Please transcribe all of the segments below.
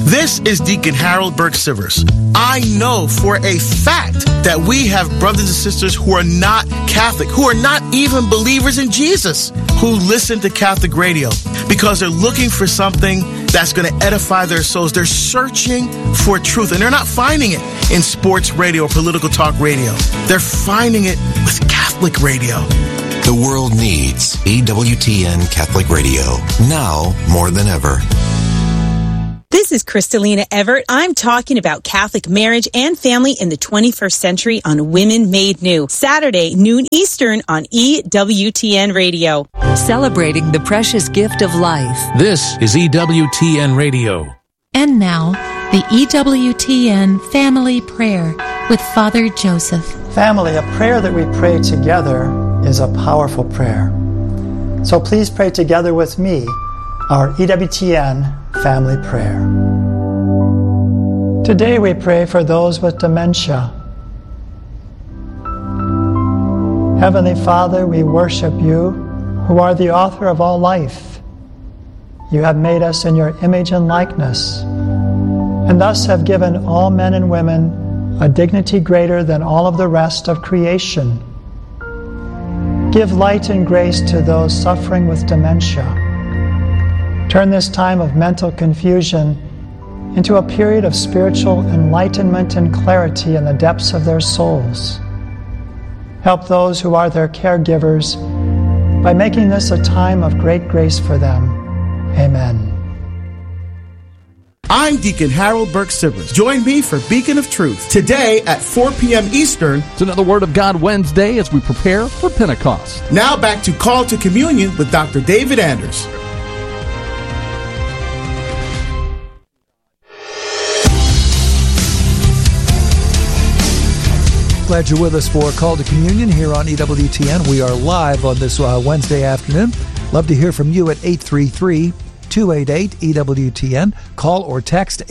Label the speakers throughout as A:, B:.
A: This is Deacon Harold Burke-Sivers. I know for a fact that we have brothers and sisters who are not Catholic, who are not even believers in Jesus, who listen to Catholic radio because they're looking for something that's going to edify their souls. They're searching for truth, and they're not finding it in sports radio or political talk radio. They're finding it with Catholic radio.
B: The world needs EWTN Catholic Radio, now more than ever.
C: This is Kristalina Everett. I'm talking about Catholic marriage and family in the 21st century on Women Made New. Saturday, noon Eastern on EWTN Radio.
D: Celebrating the precious gift of life.
E: This is EWTN Radio.
F: And now, the EWTN Family Prayer with Father Joseph.
G: Family, a prayer that we pray together is a powerful prayer. So please pray together with me our EWTN Family Prayer. Today we pray for those with dementia. Heavenly Father, we worship you, who are the author of all life. You have made us in your image and likeness, and thus have given all men and women a dignity greater than all of the rest of creation. Give light and grace to those suffering with dementia. Turn this time of mental confusion into a period of spiritual enlightenment and clarity in the depths of their souls. Help those who are their caregivers by making this a time of great grace for them. Amen.
A: I'm Deacon Harold Burke-Sivers. Join me for Beacon of Truth today at 4 p.m. Eastern.
E: It's another Word of God Wednesday as we prepare for Pentecost.
A: Now back to Call to Communion with Dr. David Anders.
H: Glad you're with us for Call to Communion here on EWTN. We are live on this Wednesday afternoon. Love to hear from you at 833-288-EWTN. Call or text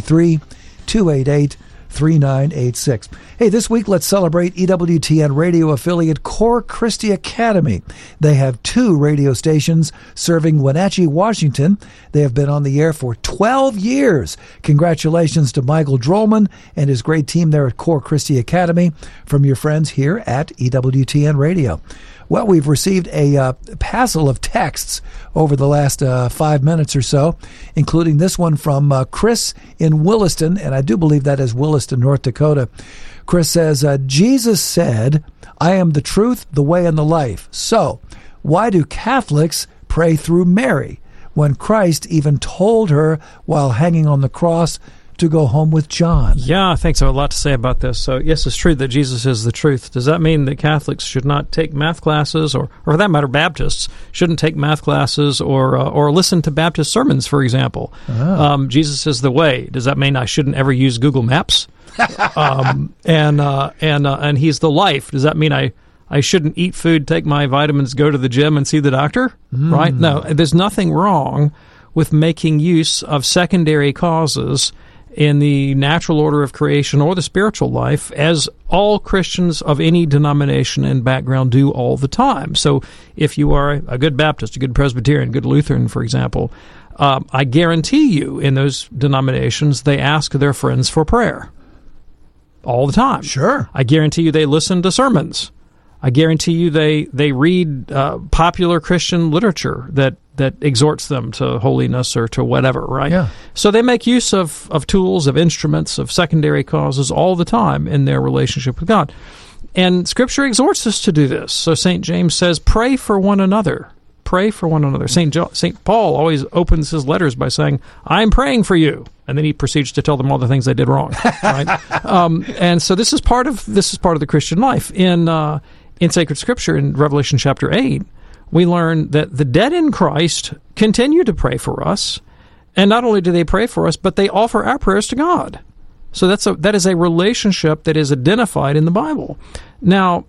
H: 833-288-3986. Hey, this week let's celebrate EWTN radio affiliate Core Christi Academy. They have 2 radio stations serving Wenatchee, Washington. They have been on the air for 12 years. Congratulations to Michael Drollman and his great team there at Core Christi Academy from your friends here at EWTN Radio. Well, we've received a passel of texts over the last 5 minutes or so, including this one from Chris in Williston, and I do believe that is Williston, North Dakota. Chris says, Jesus said, I am the truth, the way, and the life. So, why do Catholics pray through Mary when Christ even told her while hanging on the cross to go home with John?
I: Yeah, I think so. A lot to say about this. So, yes, it's true that Jesus is the truth. Does that mean that Catholics should not take math classes, or for that matter, Baptists shouldn't take math classes or listen to Baptist sermons, for example? Oh. Jesus is the way. Does that mean I shouldn't ever use Google Maps? And He's the life. Does that mean I shouldn't eat food, take my vitamins, go to the gym, and see the doctor? Right? No, there's nothing wrong with making use of secondary causes in the natural order of creation or the spiritual life, as all Christians of any denomination and background do all the time. So if you are a good Baptist, a good Presbyterian, good Lutheran, for example, I guarantee you in those denominations they ask their friends for prayer all the time.
H: Sure.
I: I guarantee you they listen to sermons. I guarantee you they read popular Christian literature that exhorts them to holiness or to whatever, right?
H: Yeah.
I: So they make use of tools, of instruments, of secondary causes all the time in their relationship with God. And Scripture exhorts us to do this. So St. James says, pray for one another. Pray for one another. St. Paul always opens his letters by saying, I'm praying for you. And then he proceeds to tell them all the things they did wrong. Right? And so this is part of the Christian life. In Sacred Scripture, in Revelation chapter 8, we learn that the dead in Christ continue to pray for us, and not only do they pray for us, but they offer our prayers to God. So that is a relationship that is identified in the Bible. Now,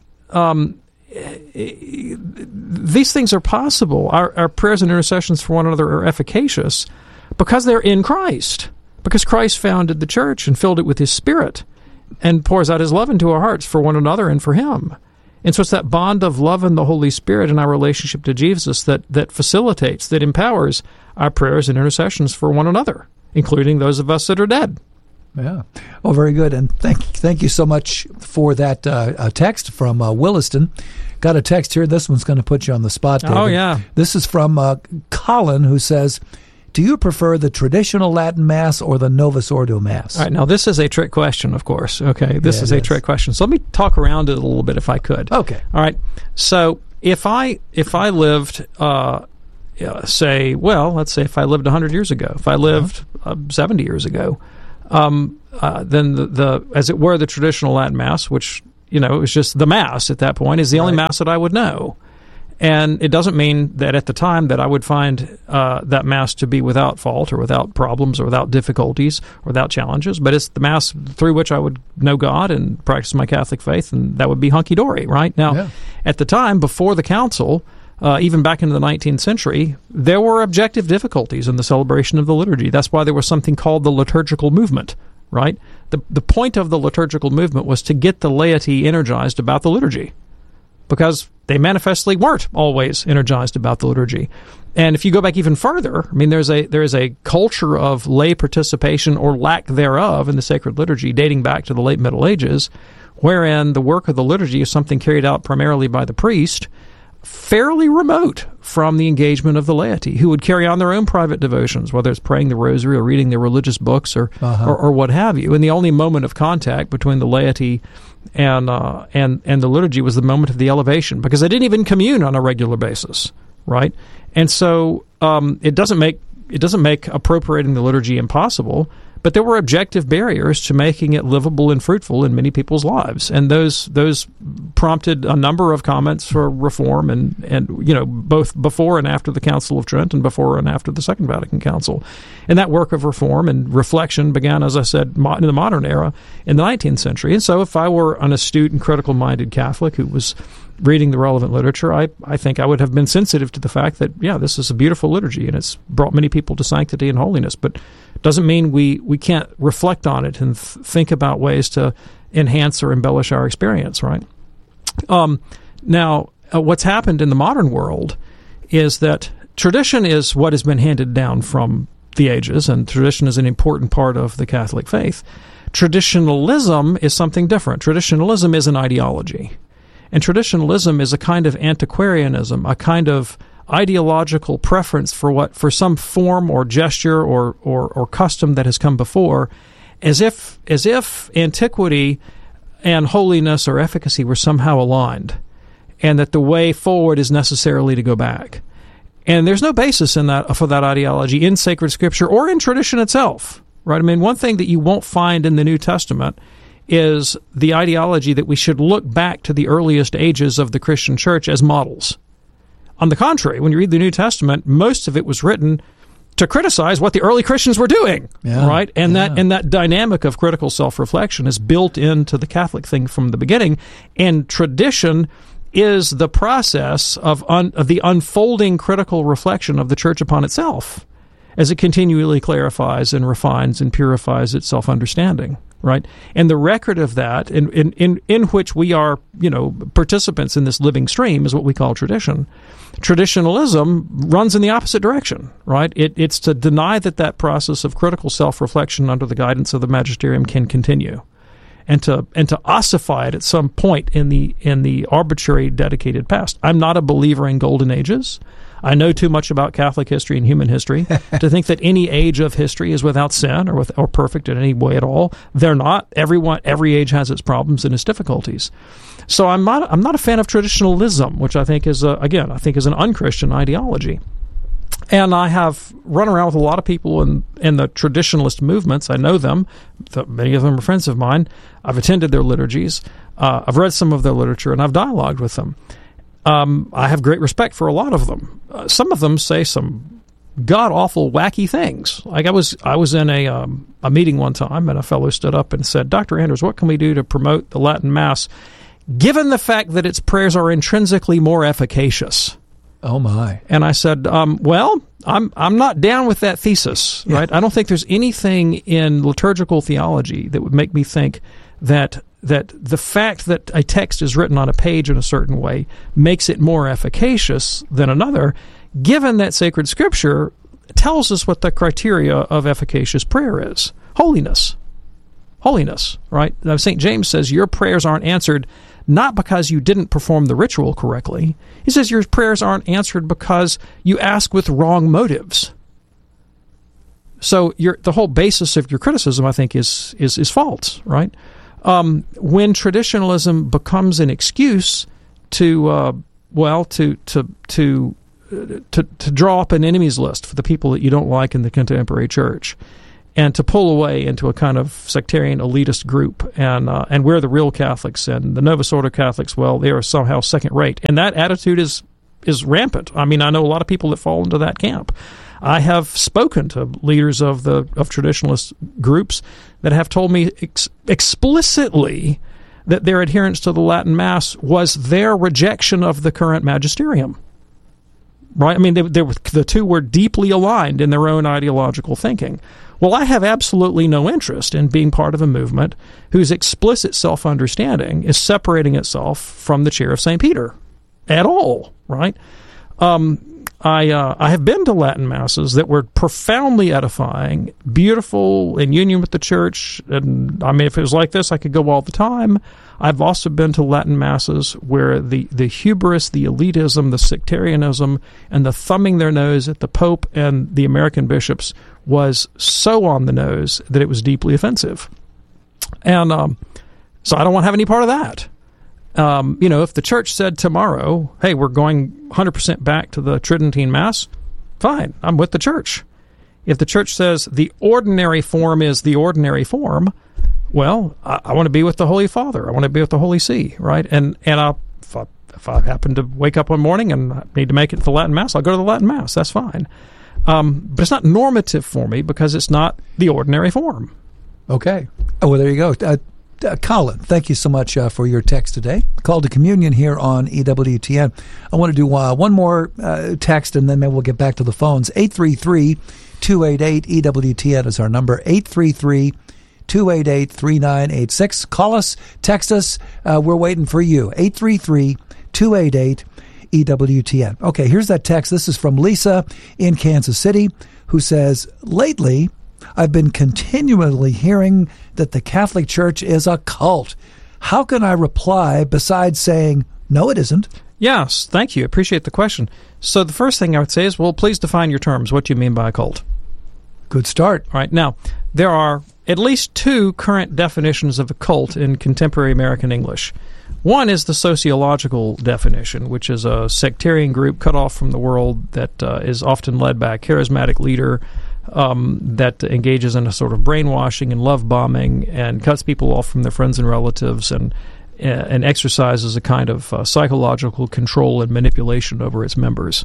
I: these things are possible. Our prayers and intercessions for one another are efficacious because they're in Christ, because Christ founded the church and filled it with His Spirit and pours out His love into our hearts for one another and for Him. And so it's that bond of love and the Holy Spirit in our relationship to Jesus that facilitates, that empowers our prayers and intercessions for one another, including those of us that are dead.
H: Yeah. Well, very good. And thank you so much for that text from Williston. Got a text here. This one's going to put you on the spot, David.
I: Oh, yeah.
H: This is from Colin, who says, do you prefer the traditional Latin Mass or the Novus Ordo Mass?
I: All right. Now, this is a trick question, of course. Okay. This is a trick question. So let me talk around it a little bit if I could.
H: Okay.
I: All right. So if I lived, let's say if I lived 100 years ago, if I lived 70 years ago, then the as it were, the traditional Latin Mass, which, it was just the Mass at that point, is the only Mass that I would know. And it doesn't mean that at the time that I would find that Mass to be without fault or without problems or without difficulties or without challenges, but it's the Mass through which I would know God and practice my Catholic faith, and that would be hunky-dory, right? Now, at the time, before the Council, even back into the 19th century, there were objective difficulties in the celebration of the liturgy. That's why there was something called the liturgical movement, right? The point of the liturgical movement was to get the laity energized about the liturgy, because they manifestly weren't always energized about the liturgy. And if you go back even further, I mean, there is a culture of lay participation or lack thereof in the sacred liturgy dating back to the late Middle Ages, wherein the work of the liturgy is something carried out primarily by the priest, fairly remote from the engagement of the laity, who would carry on their own private devotions, whether it's praying the rosary or reading their religious books or what have you. And the only moment of contact between the laity and the liturgy was the moment of the elevation, because they didn't even commune on a regular basis, right? And so it doesn't make appropriating the liturgy impossible, but there were objective barriers to making it livable and fruitful in many people's lives, and those prompted a number of comments for reform, and both before and after the Council of Trent and before and after the Second Vatican Council. And that work of reform and reflection began, as I said, in the modern era in the 19th century. And so if I were an astute and critical-minded Catholic who was reading the relevant literature, I think I would have been sensitive to the fact that, this is a beautiful liturgy and it's brought many people to sanctity and holiness, but doesn't mean we can't reflect on it and think about ways to enhance or embellish our experience, right? Now, what's happened in the modern world is that tradition is what has been handed down from the ages, and tradition is an important part of the Catholic faith. Traditionalism is something different. Traditionalism is an ideology. And traditionalism is a kind of antiquarianism, a kind of ideological preference for some form or gesture or custom that has come before, as if antiquity and holiness or efficacy were somehow aligned, and that the way forward is necessarily to go back. And there's no basis for that ideology in sacred scripture or in tradition itself, right? I mean, one thing that you won't find in the New Testament is the ideology that we should look back to the earliest ages of the Christian church as models. On the contrary, when you read the New Testament, most of it was written to criticize what the early Christians were doing, right? And that dynamic of critical self-reflection is built into the Catholic thing from the beginning. And tradition is the process of the unfolding critical reflection of the church upon itself as it continually clarifies and refines and purifies its self-understanding, right? And the record of that, in which we are, participants in this living stream, is what we call tradition. Traditionalism runs in the opposite direction, right? It's to deny that process of critical self-reflection under the guidance of the magisterium can continue, and to ossify it at some point in the arbitrary dedicated past. I'm not a believer in golden ages. I know too much about Catholic history and human history to think that any age of history is without sin or perfect in any way at all. They're not. Every age has its problems and its difficulties. So I'm not a fan of traditionalism, which I think is an unchristian ideology. And I have run around with a lot of people in the traditionalist movements. I know them. Many of them are friends of mine. I've attended their liturgies. I've read some of their literature, and I've dialogued with them. I have great respect for a lot of them. Some of them say some god-awful, wacky things. Like I was in a meeting one time, and a fellow stood up and said, "Dr. Anders, what can we do to promote the Latin Mass, given the fact that its prayers are intrinsically more efficacious?"
H: Oh my! And
I: I said, "Well, I'm not down with that thesis, right? I don't think there's anything in liturgical theology that would make me think that the fact that a text is written on a page in a certain way makes it more efficacious than another, given that sacred scripture tells us what the criteria of efficacious prayer is. Holiness. Holiness, right? Now, St. James says your prayers aren't answered not because you didn't perform the ritual correctly. He says your prayers aren't answered because you ask with wrong motives. So the whole basis of your criticism, I think, is false, right? When traditionalism becomes an excuse to draw up an enemies list for the people that you don't like in the contemporary church, and to pull away into a kind of sectarian elitist group, and we're the real Catholics, and the Novus Ordo Catholics, well, they are somehow second rate, and that attitude is rampant. I mean, I know a lot of people that fall into that camp. I have spoken to leaders of traditionalist groups that have told me explicitly that their adherence to the Latin Mass was their rejection of the current magisterium. Right? I mean, the two were deeply aligned in their own ideological thinking. Well, I have absolutely no interest in being part of a movement whose explicit self-understanding is separating itself from the chair of St. Peter at all, right? I have been to Latin Masses that were profoundly edifying, beautiful, in union with the Church, and I mean, if it was like this, I could go all the time. I've also been to Latin Masses where the hubris, the elitism, the sectarianism, and the thumbing their nose at the Pope and the American bishops was so on the nose that it was deeply offensive. And so I don't want to have any part of that. If the Church said tomorrow, hey, we're going 100% back to the Tridentine Mass, fine, I'm with the Church. If the Church says the ordinary form is the ordinary form, well, I want to be with the Holy Father. I want to be with the Holy See, right? And if I happen to wake up one morning and need to make it to the Latin Mass, I'll go to the Latin Mass. That's fine. But it's not normative for me because it's not the ordinary form.
H: Okay. Oh, well, there you go. Colin, thank you so much for your text today. Call to Communion here on EWTN. I want to do one more text, and then maybe we'll get back to the phones. 833-288-EWTN is our number, 833-288-3986. Call us, text us. We're waiting for you, 833-288-EWTN. Okay, here's that text. This is from Lisa in Kansas City, who says, lately, I've been continually hearing that the Catholic Church is a cult. How can I reply besides saying, no, it isn't?
I: Yes, thank you. Appreciate the question. So the first thing I would say is, well, please define your terms. What do you mean by a cult?
H: Good start.
I: All right. Now, there are at least two current definitions of a cult in contemporary American English. One is the sociological definition, which is a sectarian group cut off from the world that is often led by a charismatic leader that engages in a sort of brainwashing and love bombing and cuts people off from their friends and relatives and exercises a kind of psychological control and manipulation over its members.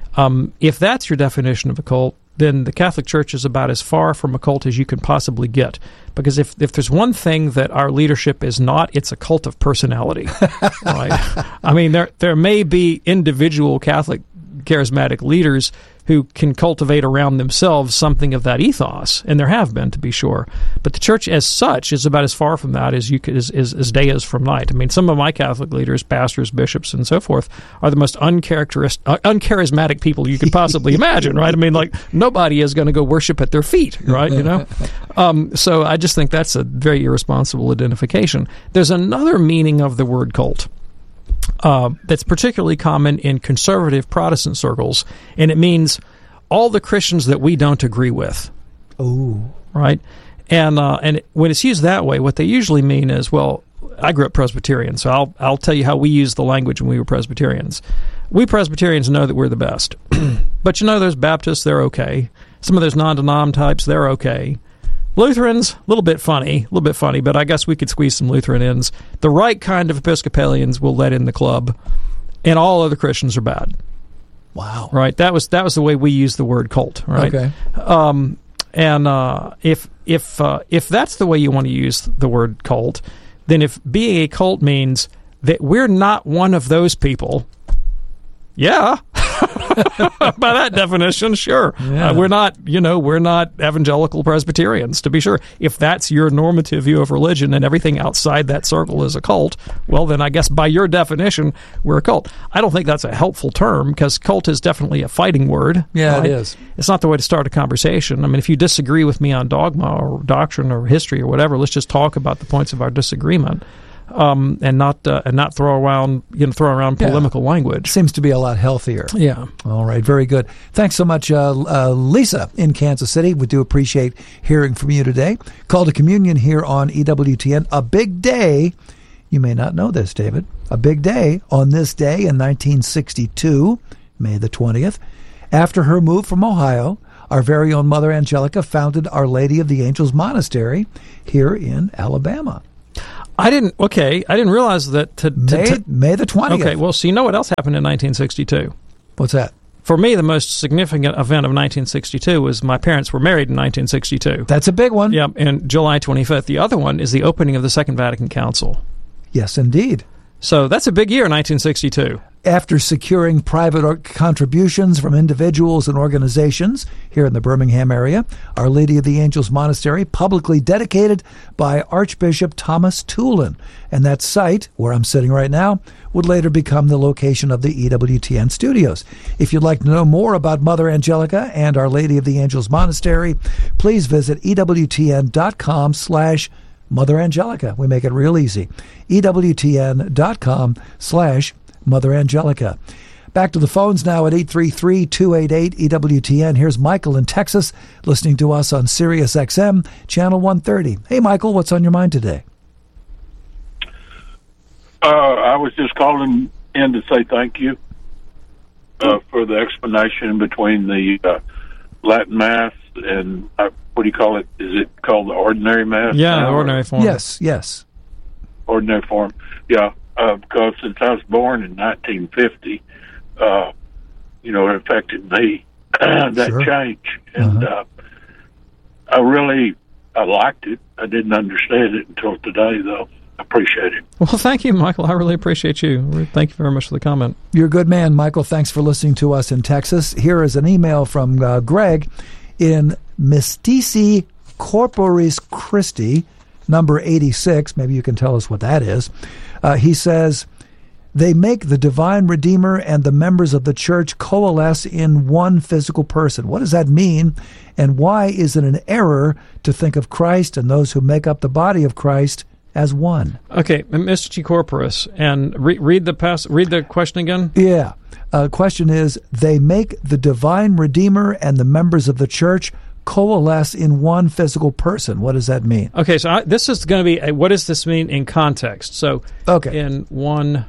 I: If that's your definition of a cult, then the Catholic Church is about as far from a cult as you can possibly get. Because if there's one thing that our leadership is not, it's a cult of personality. Right? I mean, there may be individual Catholic charismatic leaders who can cultivate around themselves something of that ethos, and there have been, to be sure. But the Church as such is about as far from that as day is from night. I mean, some of my Catholic leaders, pastors, bishops, and so forth, are the most uncharismatic people you could possibly imagine, right? I mean, like, nobody is going to go worship at their feet, right? You know? So I just think that's a very irresponsible identification. There's another meaning of the word cult that's particularly common in conservative Protestant circles, and it means all the Christians that we don't agree with.
H: Oh,
I: right. And when it's used that way, what they usually mean is, well, I grew up Presbyterian, so I'll tell you how we used the language when we were Presbyterians. We Presbyterians know that we're the best, but those Baptists, they're okay. Some of those non-denom types, they're okay. Lutherans, a little bit funny, but I guess we could squeeze some Lutheran ins. The right kind of Episcopalians will let in the club, and all other Christians are bad.
H: Wow!
I: Right? That was the way we use the word cult. Right?
H: Okay.
I: If that's the way you want to use the word cult, then if being a cult means that we're not one of those people, yeah. By that definition, sure.
H: Yeah.
I: We're not evangelical Presbyterians, to be sure. If that's your normative view of religion and everything outside that circle is a cult, well, then I guess by your definition, we're a cult. I don't think that's a helpful term, because cult is definitely a fighting word.
H: Yeah,
I: right?
H: it is.
I: It's not the way to start a conversation. I mean, if you disagree with me on dogma or doctrine or history or whatever, let's just talk about the points of our disagreement. And not throw around polemical language.
H: Seems to be a lot healthier.
I: Yeah.
H: All right. Very good. Thanks so much, Lisa in Kansas City. We do appreciate hearing from you today. Call to Communion here on EWTN. A big day. You may not know this, David. A big day on this day in 1962, May the 20th. After her move from Ohio, our very own Mother Angelica founded Our Lady of the Angels Monastery here in Alabama.
I: I didn't realize that
H: May the 20th.
I: Okay, well, so you know what else happened in 1962?
H: What's that?
I: For me, the most significant event of 1962 was my parents were married in 1962.
H: That's a big one.
I: Yeah, and July 25th. The other one is the opening of the Second Vatican Council.
H: Yes, indeed.
I: So that's a big year, 1962.
H: After securing private contributions from individuals and organizations here in the Birmingham area, Our Lady of the Angels Monastery, publicly dedicated by Archbishop Thomas Tulin. And that site, where I'm sitting right now, would later become the location of the EWTN studios. If you'd like to know more about Mother Angelica and Our Lady of the Angels Monastery, please visit EWTN.com/Mother Angelica. We make it real easy. EWTN.com/Mother Angelica. Back to the phones now at 833-288-EWTN. Here's Michael in Texas listening to us on Sirius XM, Channel 130. Hey, Michael, what's on your mind today?
J: I was just calling in to say thank you for the explanation between the Latin Mass and, what do you call it? Is it called the Ordinary Mass?
I: Yeah, the Ordinary Form.
H: Yes.
J: Ordinary Form, yeah. Because since I was born in 1950, it affected me, that
H: Sure.
J: change. And I liked it. I didn't understand it until today, though. I appreciate it.
I: Well, thank you, Michael. I really appreciate you. Thank you very much for the comment.
H: You're a good man, Michael. Thanks for listening to us in Texas. Here is an email from Greg in Mystici Corporis Christi, number 86. Maybe you can tell us what that is. He says, they make the divine Redeemer and the members of the church coalesce in one physical person. What does that mean? And why is it an error to think of Christ and those who make up the body of Christ as one?
I: Okay, Mystici Corporis, and read the question again.
H: Yeah. Question is, they make the divine Redeemer and the members of the church coalesce in one physical person. What does that mean?
I: Okay, so this is going to be what does this mean in context? So,
H: okay,
I: in one.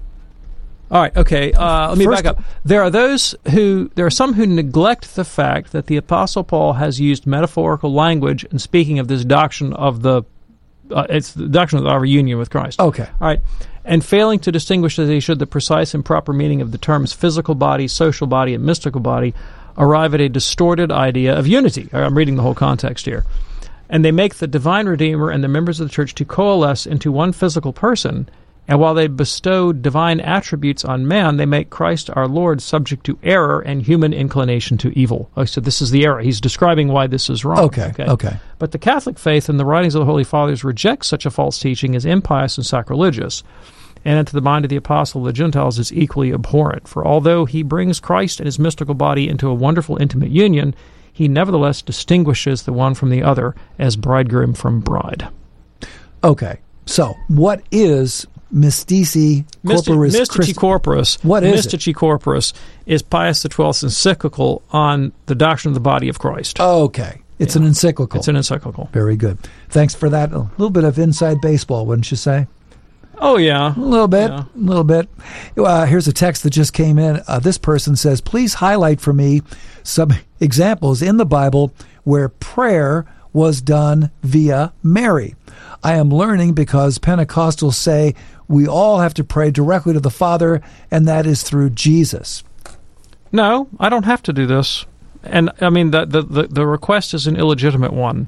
I: All right. Okay. Let me back up. There are some who neglect the fact that the Apostle Paul has used metaphorical language in speaking of this doctrine of it's the doctrine of our union with Christ.
H: Okay.
I: All right. And failing to distinguish as he should the precise and proper meaning of the terms physical body, social body, and mystical body, arrive at a distorted idea of unity. I'm reading the whole context here. And they make the divine Redeemer and the members of the church to coalesce into one physical person, and while they bestow divine attributes on man, they make Christ our Lord subject to error and human inclination to evil. So this is the error. He's describing why this is wrong.
H: Okay.
I: But the Catholic faith and the writings of the Holy Fathers reject such a false teaching as impious and sacrilegious, and to the mind of the apostle of the Gentiles is equally abhorrent. For although he brings Christ and his mystical body into a wonderful intimate union, he nevertheless distinguishes the one from the other as bridegroom from bride.
H: Okay, so what is Mystici Corporis
I: Mystici Corporis.
H: What is
I: Mystici Corporis is Pius XII's encyclical on the doctrine of the body of Christ.
H: Okay. It's an encyclical.
I: It's an encyclical.
H: Very good. Thanks for that. A little bit of inside baseball, wouldn't you say?
I: Oh, yeah.
H: A little bit. Here's a text that just came in. This person says, please highlight for me some examples in the Bible where prayer was done via Mary. I am learning because Pentecostals say we all have to pray directly to the Father, and that is through Jesus.
I: No, I don't have to do this. And, I mean, the request is an illegitimate one.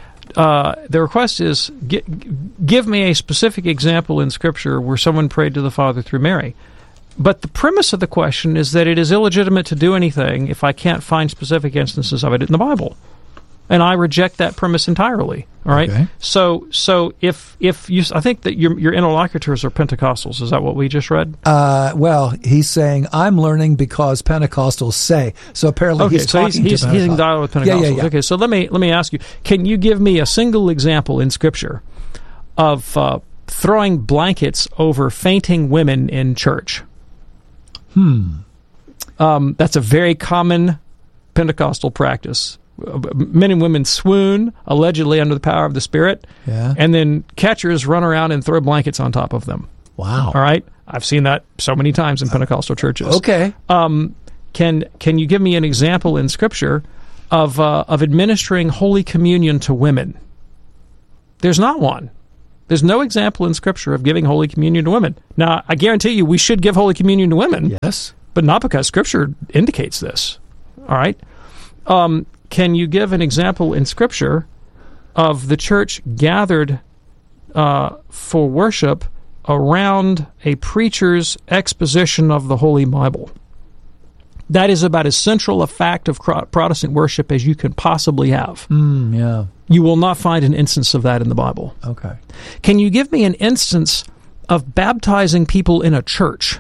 I: The request is, give me a specific example in Scripture where someone prayed to the Father through Mary. But the premise of the question is that it is illegitimate to do anything if I can't find specific instances of it in the Bible. And I reject that premise entirely. All right.
H: Okay.
I: So if you, I think that your interlocutors are Pentecostals. Is that what we just read?
H: Well, he's saying I'm learning because Pentecostals say. So apparently he's talking to Pentecostals.
I: He's in dialogue with Pentecostals.
H: Yeah.
I: Okay. So let me ask you: can you give me a single example in Scripture of throwing blankets over fainting women in church? That's a very common Pentecostal practice. Men and women swoon, allegedly under the power of the Spirit, and then catchers run around and throw blankets on top of them.
H: Wow.
I: All right? I've seen that so many times in Pentecostal churches.
H: Okay.
I: Can you give me an example in Scripture of administering Holy Communion to women? There's not one. There's no example in Scripture of giving Holy Communion to women. Now, I guarantee you we should give Holy Communion to women.
H: Yes.
I: But not because Scripture indicates this. All right? Can you give an example in Scripture of the church gathered for worship around a preacher's exposition of the Holy Bible? That is about as central a fact of Protestant worship as you can possibly have.
H: Yeah.
I: You will not find an instance of that in the Bible.
H: Okay.
I: Can you give me an instance of baptizing people in a church?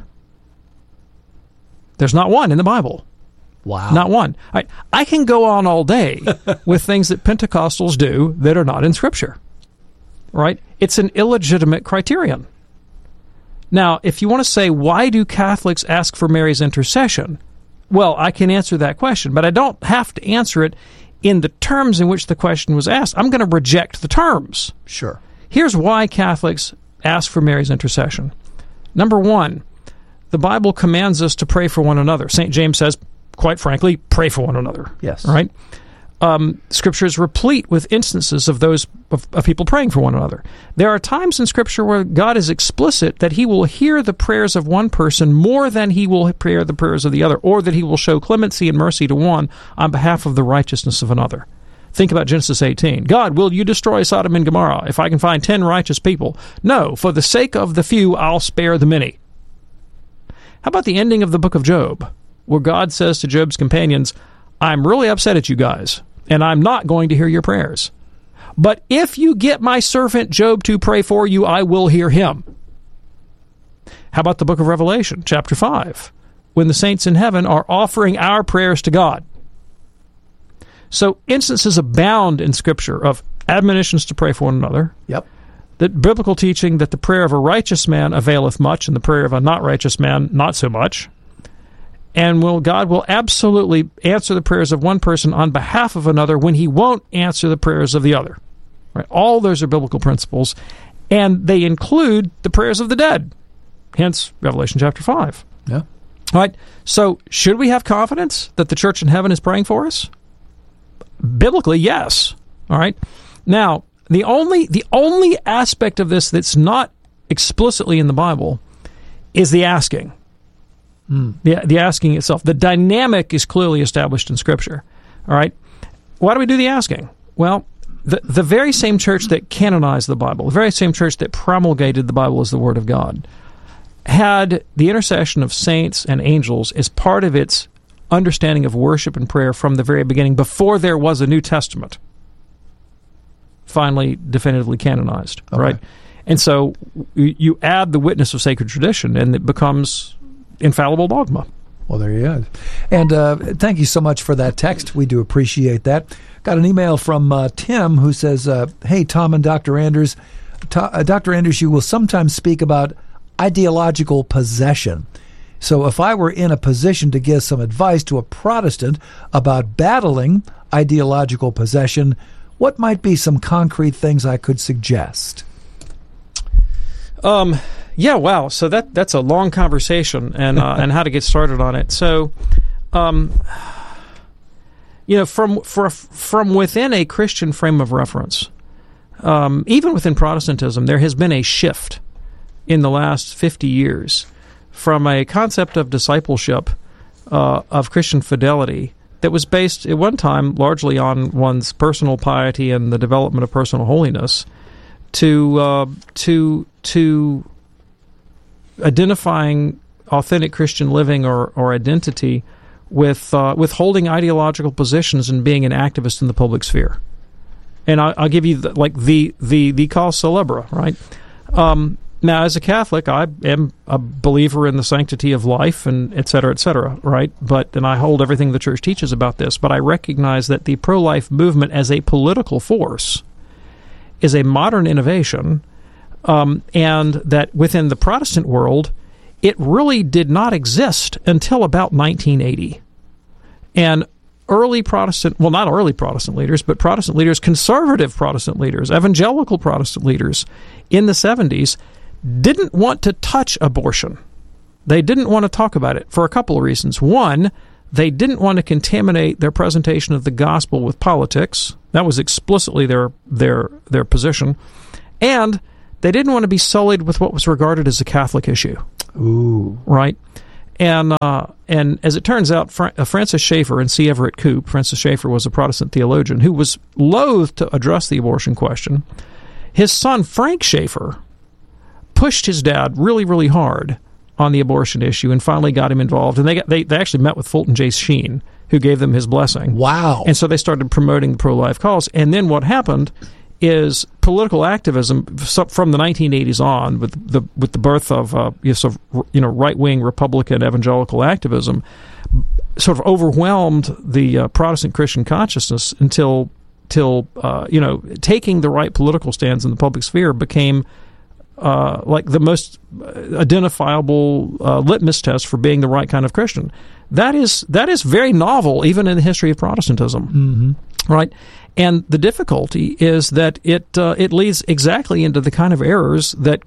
I: There's not one in the Bible.
H: Wow.
I: Not one. I can go on all day with things that Pentecostals do that are not in Scripture. Right? It's an illegitimate criterion. Now, if you want to say, why do Catholics ask for Mary's intercession? Well, I can answer that question, but I don't have to answer it in the terms in which the question was asked. I'm going to reject the terms.
H: Sure.
I: Here's why Catholics ask for Mary's intercession. Number one, the Bible commands us to pray for one another. St. James says, quite frankly, pray for one another.
H: Yes.
I: Right? Scripture is replete with instances of those of people praying for one another. There are times in Scripture where God is explicit that He will hear the prayers of one person more than He will hear the prayers of the other, or that He will show clemency and mercy to one on behalf of the righteousness of another. Think about Genesis 18. God, will you destroy Sodom and Gomorrah if I can find 10 righteous people? No, for the sake of the few, I'll spare the many. How about the ending of the book of Job, where God says to Job's companions, I'm really upset at you guys, and I'm not going to hear your prayers. But if you get my servant Job to pray for you, I will hear him. How about the book of Revelation, chapter 5, when the saints in heaven are offering our prayers to God? So instances abound in Scripture of admonitions to pray for one another.
H: Yep.
I: That biblical teaching that the prayer of a righteous man availeth much, and the prayer of a not righteous man not so much. And God will absolutely answer the prayers of one person on behalf of another when He won't answer the prayers of the other. Right? All those are biblical principles, and they include the prayers of the dead. Hence, Revelation chapter 5.
H: Yeah.
I: All right. So, should we have confidence that the church in heaven is praying for us? Biblically, yes. All right. Now, the only aspect of this that's not explicitly in the Bible is the asking. The asking itself. The dynamic is clearly established in Scripture. All right? Why do we do the asking? Well, the very same church that canonized the Bible, the very same church that promulgated the Bible as the Word of God, had the intercession of saints and angels as part of its understanding of worship and prayer from the very beginning, before there was a New Testament finally definitively canonized.
H: Okay.
I: Right? And so you add the witness of sacred tradition, and it becomes infallible dogma.
H: Well, there you go. And thank you so much for that text. We do appreciate that. Got an email from Tim who says, hey, Tom and Dr. Anders. Dr. Anders, you will sometimes speak about ideological possession. So if I were in a position to give some advice to a Protestant about battling ideological possession, what might be some concrete things I could suggest?
I: Yeah, wow. So that's a long conversation, and how to get started on it. So, from within a Christian frame of reference, even within Protestantism, there has been a shift in the last 50 years from a concept of discipleship, of Christian fidelity, that was based at one time largely on one's personal piety and the development of personal holiness, to identifying authentic Christian living or identity with holding ideological positions and being an activist in the public sphere. And I'll give you the cause célèbre, right? Now, as a Catholic, I am a believer in the sanctity of life and et cetera, right? And I hold everything the Church teaches about this, but I recognize that the pro-life movement as a political force is a modern innovation, and that within the Protestant world, it really did not exist until about 1980. And early Protestant, well, not early Protestant leaders, but Protestant leaders, conservative Protestant leaders, evangelical Protestant leaders in the 70s didn't want to touch abortion. They didn't want to talk about it for a couple of reasons. One, they didn't want to contaminate their presentation of the gospel with politics. That was explicitly their position. And they didn't want to be sullied with what was regarded as a Catholic issue.
H: Ooh.
I: Right? And as it turns out, Francis Schaeffer and C. Everett Koop, Francis Schaeffer was a Protestant theologian who was loath to address the abortion question. His son, Frank Schaeffer, pushed his dad really, really hard on the abortion issue and finally got him involved. And they actually met with Fulton J. Sheen, who gave them his blessing.
H: Wow.
I: And so they started promoting the pro-life cause. And then what happened is political activism from the 1980s on, with the birth of right-wing Republican evangelical activism, sort of overwhelmed the Protestant Christian consciousness until taking the right political stands in the public sphere became like the most identifiable litmus test for being the right kind of Christian. That is very novel, even in the history of Protestantism.
H: Mm-hmm.
I: Right? And the difficulty is that it leads exactly into the kind of errors that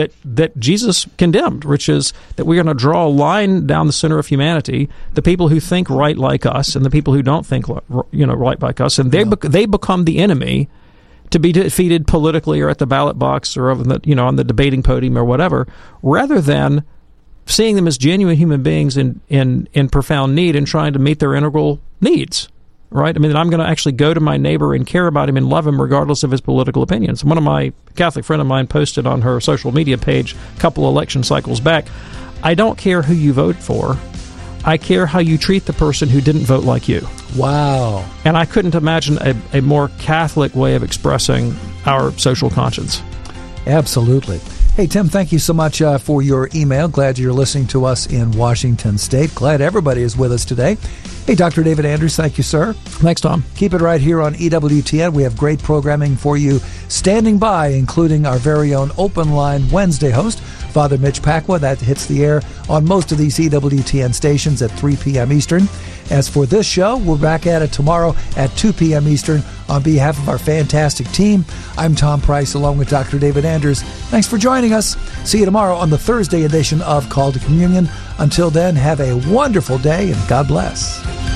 I: Jesus condemned, which is that we're going to draw a line down the center of humanity, the people who think right like us and the people who don't think right like us, and they become the enemy to be defeated politically or at the ballot box or on the debating podium or whatever, rather than seeing them as genuine human beings in profound need and trying to meet their integral needs. Right? I mean, I'm going to actually go to my neighbor and care about him and love him regardless of his political opinions. One of my Catholic friend of mine posted on her social media page a couple election cycles back, I don't care who you vote for. I care how you treat the person who didn't vote like you.
H: Wow.
I: And I couldn't imagine a more Catholic way of expressing our social conscience.
H: Absolutely. Hey, Tim, thank you so much for your email. Glad you're listening to us in Washington State. Glad everybody is with us today. Hey, Dr. David Andrews, thank you, sir.
I: Thanks, Tom.
H: Keep it right here on EWTN. We have great programming for you standing by, including our very own Open Line Wednesday host, Father Mitch Pacwa. That hits the air on most of these EWTN stations at 3 p.m. Eastern. As for this show, we're back at it tomorrow at 2 p.m. Eastern. On behalf of our fantastic team, I'm Tom Price along with Dr. David Andrews. Thanks for joining us. See you tomorrow on the Thursday edition of Call to Communion. Until then, have a wonderful day and God bless.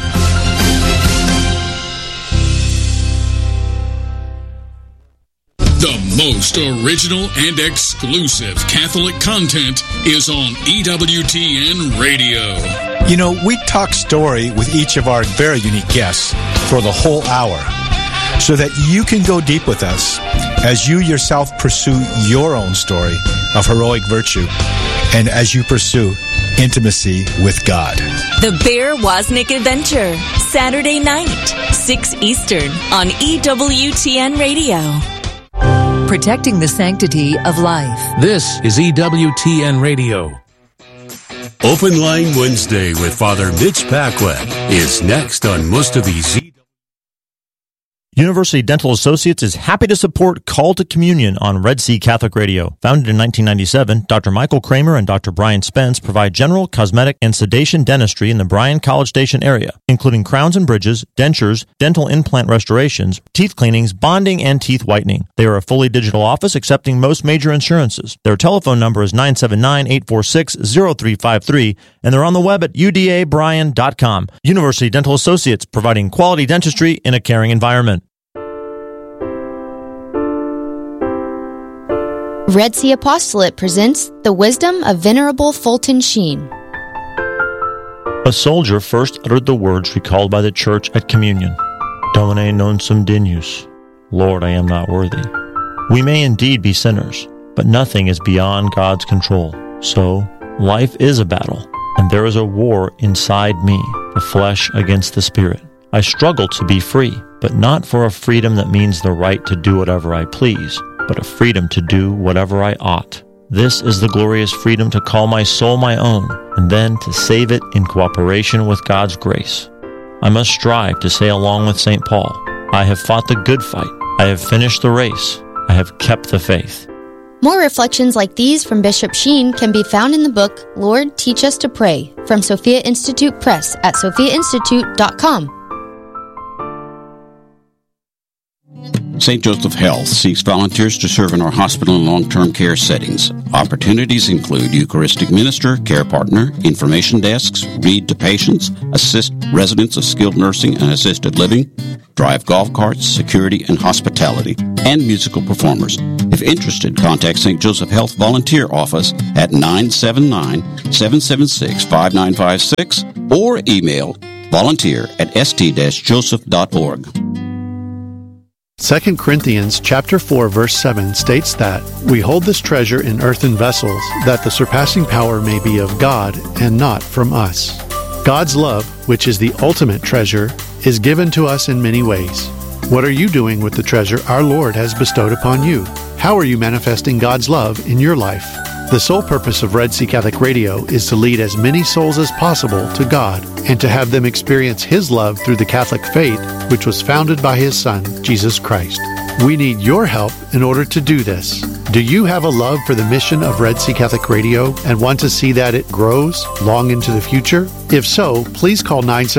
K: The most original and exclusive Catholic content is on EWTN Radio.
L: You know, we talk story with each of our very unique guests for the whole hour so that you can go deep with us as you yourself pursue your own story of heroic virtue and as you pursue intimacy with God.
M: The Bear Wozniak Adventure, Saturday night, 6 Eastern on EWTN Radio.
D: Protecting the sanctity of life.
N: This is EWTN Radio.
O: Open Line Wednesday with Father Mitch Pacwa is next on most of these.
P: University Dental Associates is happy to support Call to Communion on Red Sea Catholic Radio. Founded in 1997, Dr. Michael Kramer and Dr. Brian Spence provide general, cosmetic, and sedation dentistry in the Bryan College Station area, including crowns and bridges, dentures, dental implant restorations, teeth cleanings, bonding, and teeth whitening. They are a fully digital office accepting most major insurances. Their telephone number is 979-846-0353, and they're on the web at udabryan.com. University Dental Associates, providing quality dentistry in a caring environment.
Q: Red Sea Apostolate presents The Wisdom of Venerable Fulton Sheen.
P: A soldier first uttered the words recalled by the Church at communion. Domine non sum dignus. Lord, I am not worthy. We may indeed be sinners, but nothing is beyond God's control. So, Life is a battle, and there is a war inside me, the flesh against the spirit. I struggle to be free, but not for a freedom that means the right to do whatever I please, but a freedom to do whatever I ought. This is the glorious freedom to call my soul my own, and then to save it in cooperation with God's grace. I must strive to say along with St. Paul, I have fought the good fight, I have finished the race, I have kept the faith.
Q: More reflections like these from Bishop Sheen can be found in the book, Lord, Teach Us to Pray, from Sophia Institute Press at sophiainstitute.com.
R: St. Joseph Health seeks volunteers to serve in our hospital and long-term care settings. Opportunities include Eucharistic minister, care partner, information desks, read to patients, assist residents of skilled nursing and assisted living, drive golf carts, security and hospitality, and musical performers. If interested, contact St. Joseph Health Volunteer Office at 979-776-5956 or email volunteer@st-joseph.org.
S: 2 Corinthians chapter 4 verse 7 states that we hold this treasure in earthen vessels, that the surpassing power may be of God and not from us. God's love, which is the ultimate treasure, is given to us in many ways. What are you doing with the treasure our Lord has bestowed upon you? How are you manifesting God's love in your life? The sole purpose of Red Sea Catholic Radio is to lead as many souls as possible to God and to have them experience His love through the Catholic faith, which was founded by His Son, Jesus Christ. We need your help in order to do this. Do you have a love for the mission of Red Sea Catholic Radio and want to see that it grows long into the future? If so, please call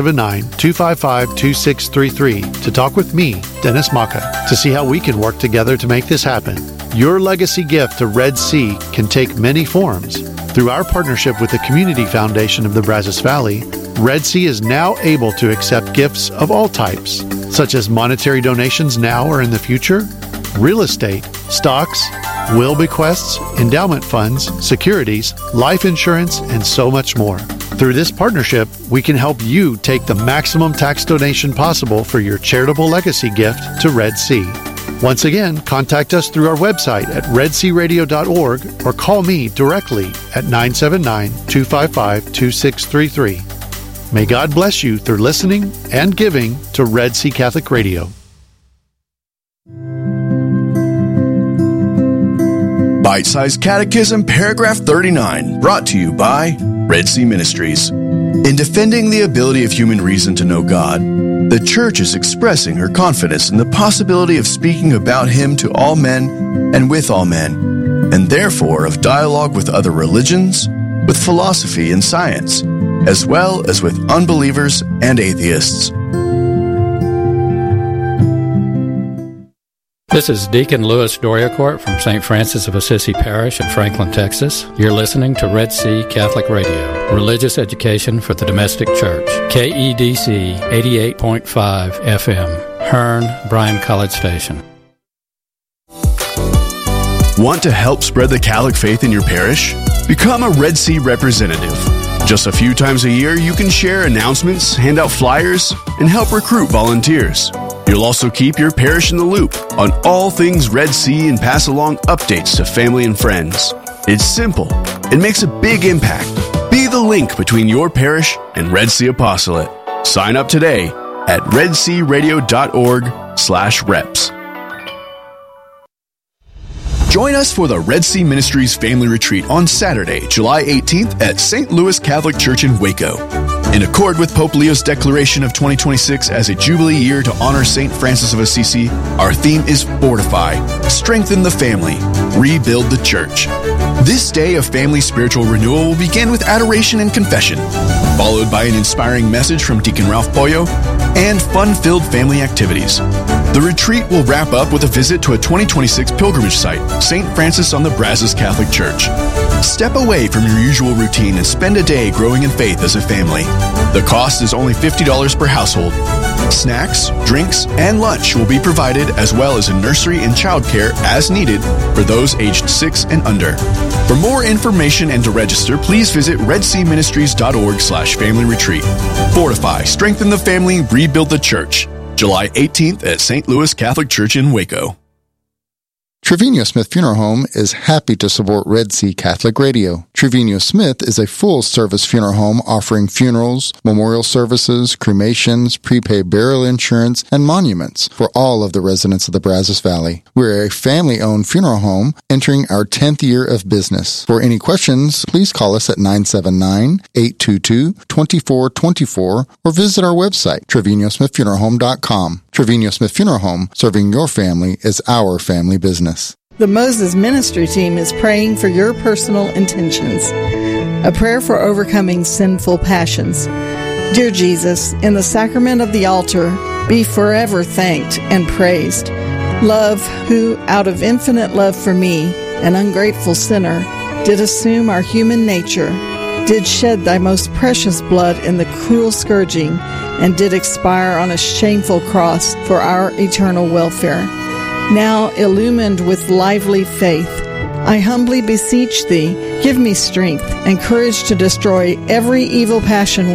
S: 979-255-2633 to talk with me, Dennis Maka, to see how we can work together to make this happen. Your legacy gift to Red Sea can take many forms. Through our partnership with the Community Foundation of the Brazos Valley, Red Sea is now able to accept gifts of all types, such as monetary donations now or in the future, real estate, stocks, will bequests, endowment funds, securities, life insurance, and so much more. Through this partnership, we can help you take the maximum tax donation possible for your charitable legacy gift to Red Sea. Once again, contact us through our website at redsearadio.org or call me directly at 979-255-2633. May God bless you through listening and giving to Red Sea Catholic Radio.
T: Bite-Sized Catechism, paragraph 39, brought to you by Red Sea Ministries. In defending the ability of human reason to know God, the Church is expressing her confidence in the possibility of speaking about Him to all men and with all men, and therefore of dialogue with other religions, with philosophy and science, as well as with unbelievers and atheists.
U: This is Deacon Louis Doriacourt from St. Francis of Assisi Parish in Franklin, Texas. You're listening to Red Sea Catholic Radio, religious education for the domestic church. KEDC 88.5 FM, Hearn, Bryan College Station.
T: Want to help spread the Catholic faith in your parish? Become a Red Sea representative. Just a few times a year, you can share announcements, hand out flyers, and help recruit volunteers. You'll also keep your parish in the loop on all things Red Sea and pass along updates to family and friends. It's simple. It makes a big impact. Be the link between your parish and Red Sea Apostolate. Sign up today at redsearadio.org/reps. Join us for the Red Sea Ministries Family Retreat on Saturday, July 18th at St. Louis Catholic Church in Waco. In accord with Pope Leo's declaration of 2026 as a Jubilee year to honor St. Francis of Assisi, our theme is Fortify, Strengthen the Family, Rebuild the Church. This day of family spiritual renewal will begin with adoration and confession, followed by an inspiring message from Deacon Ralph Pollo and fun-filled family activities. The retreat will wrap up with a visit to a 2026 pilgrimage site, St. Francis on the Brazos Catholic Church. Step away from your usual routine and spend a day growing in faith as a family. The cost is only $50 per household. Snacks, drinks, and lunch will be provided, as well as a nursery and childcare as needed for those aged 6 and under. For more information and to register, please visit redseaministries.org/family retreat. Fortify, strengthen the family, rebuild the church. July 18th at St. Louis Catholic Church in Waco.
B: Trevino Smith Funeral Home is happy to support Red Sea Catholic Radio. Trevino Smith is a full-service funeral home offering funerals, memorial services, cremations, prepaid burial insurance, and monuments for all of the residents of the Brazos Valley. We're a family-owned funeral home entering our 10th year of business. For any questions, please call us at 979-822-2424 or visit our website, TrevinoSmithFuneralHome.com. Trevino Smith Funeral Home, serving your family is our family business.
V: The Moses Ministry Team is praying for your personal intentions. A prayer for overcoming sinful passions. Dear Jesus, in the sacrament of the altar, be forever thanked and praised. Love, who, out of infinite love for me, an ungrateful sinner, did assume our human nature, did shed thy most precious blood in the cruel scourging, and did expire on a shameful cross for our eternal welfare. Now, illumined with lively faith, I humbly beseech thee, give me strength and courage to destroy every evil passion